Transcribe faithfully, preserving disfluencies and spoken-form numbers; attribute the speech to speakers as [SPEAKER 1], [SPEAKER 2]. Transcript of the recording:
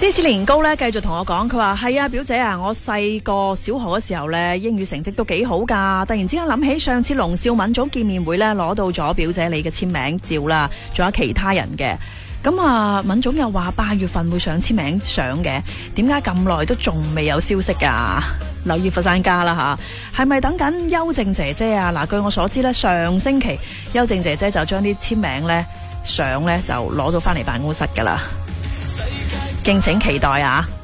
[SPEAKER 1] 芝士年糕咧繼續同我講，佢話係啊，表姐啊，我細個小學嘅時候咧，英語成績都幾好噶。突然之間諗起上次龍少敏總見面會咧，攞到咗表姐你嘅簽名照啦，仲有其他人嘅。咁啊，敏總又話八月份會上簽名相嘅，點解咁耐都仲未有消息噶？留意佛山家啦吓，係咪等緊邱靜姐姐啊？嗱，據我所知咧，上星期邱靜姐姐就將啲簽名咧相咧就攞到翻嚟辦公室噶啦。敬請期待啊！